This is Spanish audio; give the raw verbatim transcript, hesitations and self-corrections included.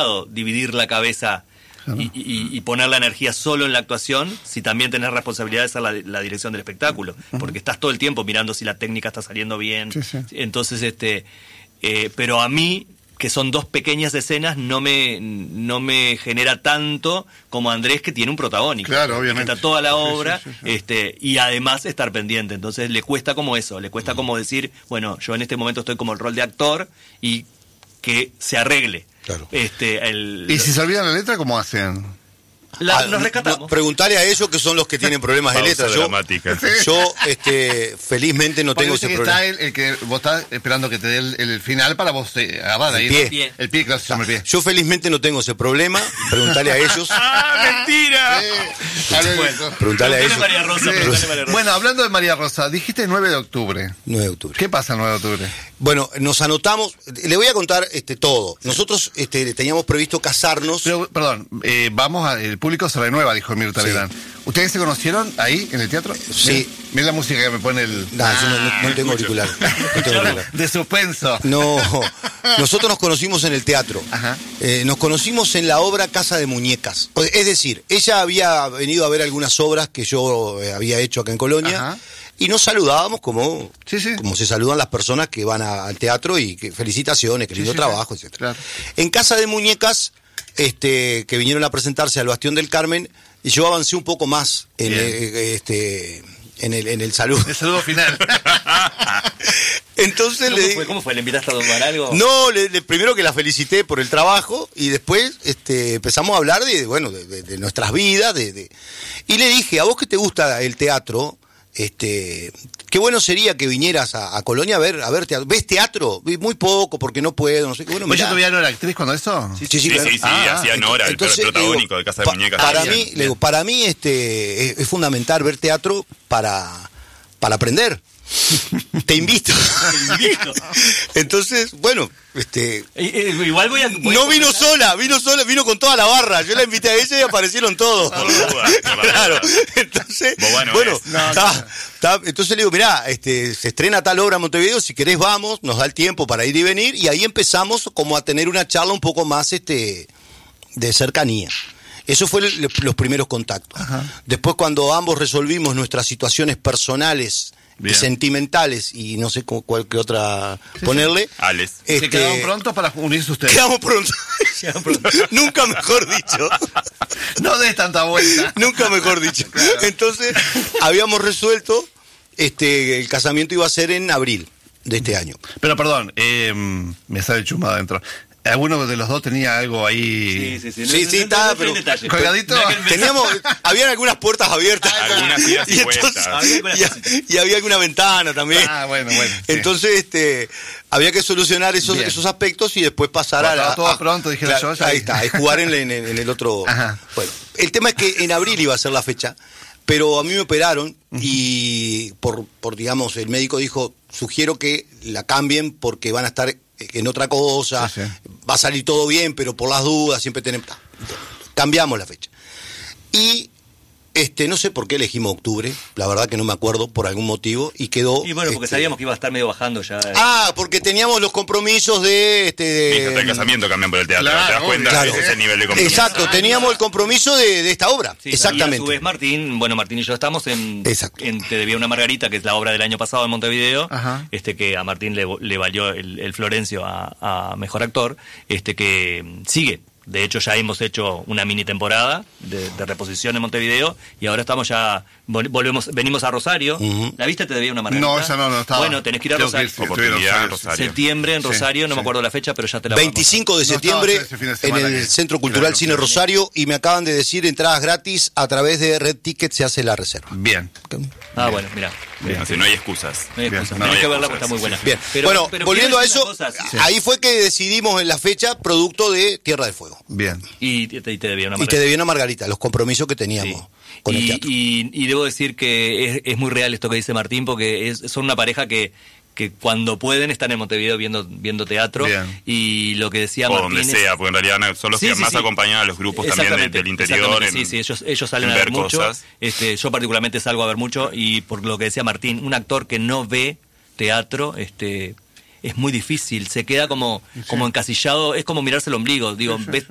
complicado dividir la cabeza y, y, y poner la energía solo en la actuación si también tenés responsabilidad de ser la, la dirección del espectáculo, uh-huh. porque estás todo el tiempo mirando si la técnica está saliendo bien. Sí, sí. Entonces, este, eh, pero a mí, que son dos pequeñas escenas, no me no me genera tanto como Andrés, que tiene un protagónico. Claro, obviamente. Está toda la obra, sí, sí, sí, sí. este y además estar pendiente. Entonces le cuesta como eso, le cuesta uh-huh. como decir, bueno, yo en este momento estoy como el rol de actor y que se arregle. Claro. Este, el, ¿Y si se olvidan la letra, cómo hacen? La, ah, nos rescatamos. No, preguntarle a ellos que son los que tienen problemas de letra. Yo, yo este, felizmente no Porque tengo ese que problema. Está el, el que vos estás esperando que te dé el, el final para vos eh, agarrar ahí. El pie. ¿no? pie. El pie, claro, se llama el pie. Yo felizmente no tengo ese problema. Preguntarle a ellos. ¡Ah, mentira! Sí. Bueno, preguntarle a ellos. María Rosa, sí. preguntale María Rosa. Bueno, hablando de María Rosa, dijiste nueve de octubre. nueve de octubre. ¿Qué pasa el nueve de octubre? Bueno, nos anotamos, le voy a contar este todo. Nosotros este, teníamos previsto casarnos. Pero, perdón, eh, vamos a, el público se renueva, dijo Mirta Legrand. Sí. ¿Ustedes se conocieron ahí, en el teatro? Sí. Mira la música que me pone el... No, ah, yo no, no, no tengo auricular. No tengo auricular. De suspenso. No, nosotros nos conocimos en el teatro. Ajá. Eh, nos conocimos en la obra Casa de Muñecas. Es decir, ella había venido a ver algunas obras que yo eh, había hecho acá en Colonia. Ajá. Y nos saludábamos como, sí, sí. como se saludan las personas que van a, al teatro y que felicitaciones, que lindo sí, sí, trabajo, sí. etcétera. Claro. En Casa de Muñecas, este, que vinieron a presentarse al Bastión del Carmen, y yo avancé un poco más en, eh, este, en, el, en el saludo. El saludo final. Entonces ¿Cómo, le fue? ¿Cómo fue? ¿Le invitaste a tomar algo? No, le, le, primero que la felicité por el trabajo y después este, empezamos a hablar de, bueno, de, de, de nuestras vidas. De, de... Y le dije, a vos que te gusta el teatro... Este, qué bueno sería que vinieras a, a Colonia a ver, a ver teatro. ¿Ves teatro? Muy poco, porque no puedo, no sé qué. Bueno, ¿Pues yo todavía no era actriz cuando eso? Sí, sí, sí, sí, sí, sí ah, hacía Nora, el protagónico digo, de Casa de pa, Muñecas. Para ah, mí, bien, le digo, para mí este, es, es fundamental ver teatro para, para aprender. Te invito. Te invito. Entonces, bueno, este igual voy a voy no a vino sola, vino sola, vino con toda la barra. Yo la invité a ella y aparecieron todos. Claro. Entonces, bueno, no, está, no. Está, entonces le digo, mirá, este, se estrena tal obra en Montevideo, si querés vamos, nos da el tiempo para ir y venir, y ahí empezamos como a tener una charla un poco más este de cercanía. Eso fue el, los primeros contactos. Ajá. Después, cuando ambos resolvimos nuestras situaciones personales, bien, sentimentales y no sé cuál que otra sí, ponerle. Sí. Alex. Este, ¿Se quedaron prontos para unirse ustedes? Quedamos prontos. Nunca mejor dicho. No des tanta vuelta. Nunca mejor dicho. Claro. Entonces, habíamos resuelto este el casamiento iba a ser en abril de este año. Pero perdón, eh, me sale chumado adentro. ¿Alguno de los dos tenía algo ahí? Sí, sí, sí. Sí, no, sí, no, estaba, no, no, pero... no, ¿Colgadito? Teníamos... Habían algunas puertas abiertas. Algunas sillas y, entonces, y, y había alguna ventana también. Ah, bueno, bueno. Sí. Entonces, este... había que solucionar esos, esos aspectos y después pasar bueno, a la... todo a, pronto, dije claro, yo. Ahí está, es jugar en, en, en el otro... Ajá. Bueno, el tema es que en abril iba a ser la fecha, pero a mí me operaron uh-huh. y por, por, digamos, el médico dijo, sugiero que la cambien porque van a estar... en otra cosa, sí, sí. va a salir todo bien, pero por las dudas siempre tenemos... Cambiamos la fecha. Y este no sé por qué elegimos octubre, la verdad que no me acuerdo, por algún motivo, y quedó... Y bueno, porque este... sabíamos que iba a estar medio bajando ya. Ah, porque teníamos los compromisos de... este de... Hasta el casamiento cambian por el teatro, claro, ¿te das cuenta? Claro. Ese es el nivel de compromiso. Exacto, teníamos el compromiso de, de esta obra, sí, exactamente. Y a su vez Martín, bueno, Martín y yo estamos en, en Te debía una Margarita, que es la obra del año pasado en Montevideo, ajá, este que a Martín le, le valió el, el Florencio a, a Mejor Actor, este que sigue. De hecho, ya hemos hecho una mini temporada de, de reposición en Montevideo y ahora estamos ya, volvemos, venimos a Rosario. Uh-huh. ¿La viste? Te debía una Margarita. No, esa no, no estaba. Bueno, tenés que ir a Rosario. Que oportunidad, Rosario. Septiembre en Rosario, sí, no sí. me acuerdo la fecha, pero ya te la veinticinco de septiembre no, en el que... Centro Cultural claro, Cine Rosario y me acaban de decir entradas gratis a través de Red Ticket se hace la reserva. Bien. Ah, bien. Bueno, mira. Así no hay excusas. No hay excusas. No Tenés hay que verla excusas. porque está muy buena. Bien. Pero, bueno, pero volviendo a eso, cosa, sí. ahí fue que decidimos en la fecha producto de Tierra del Fuego. Bien. Y te, y te debía una Margarita. Y te debía una Margarita, los compromisos que teníamos sí. con y, el teatro. Y, y debo decir que es, es muy real esto que dice Martín, porque es, son una pareja que, que cuando pueden están en Montevideo viendo viendo teatro. Bien. Y lo que decía o Martín donde es... sea, porque en realidad son los sí, que sí, más sí. acompañan a los grupos también de, del interior. En, sí, sí, ellos, ellos salen a ver, ver mucho. Cosas. Este, yo particularmente salgo a ver mucho y por lo que decía Martín, un actor que no ve teatro, este... es muy difícil, se queda como, sí. como encasillado, es como mirarse el ombligo, digo, ves